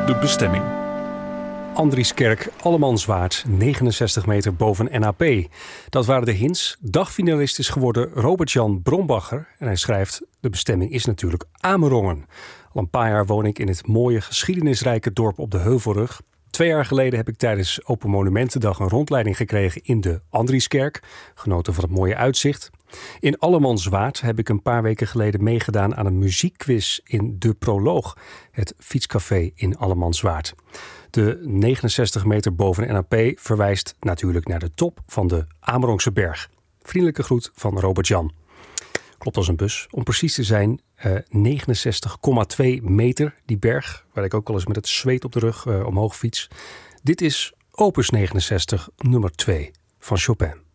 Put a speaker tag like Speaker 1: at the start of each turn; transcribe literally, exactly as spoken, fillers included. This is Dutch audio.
Speaker 1: de bestemming.
Speaker 2: Andrieskerk, Allemanswaard, negenenzestig meter boven N A P. Dat waren de hints. Dagfinalist is geworden Robert-Jan Brombacher. En hij schrijft, de bestemming is natuurlijk Amerongen. Al een paar jaar woon ik in het mooie, geschiedenisrijke dorp op de Heuvelrug. Twee jaar geleden heb ik tijdens Open Monumentendag een rondleiding gekregen in de Andrieskerk. Genoten van het mooie uitzicht. In Allemanswaard heb ik een paar weken geleden meegedaan aan een muziekquiz in De Proloog. Het fietscafé in Allemanswaard. De negenenzestig meter boven N A P verwijst natuurlijk naar de top van de Amerongse berg. Vriendelijke groet van Robert-Jan. Klopt als een bus. Om precies te zijn uh, negenenzestig komma twee meter, die berg, waar ik ook wel eens met het zweet op de rug uh, omhoog fiets. Dit is Opus negenenzestig nummer twee van Chopin.